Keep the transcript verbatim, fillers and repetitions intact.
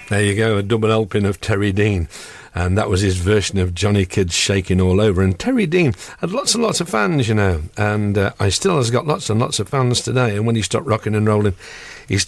There you go, a double helping of Terry Dean. And that was his version of Johnny Kidd Shaking All Over. And Terry Dean had lots and lots of fans, you know. And uh, he still has got lots and lots of fans today. And when he stopped rocking and rolling,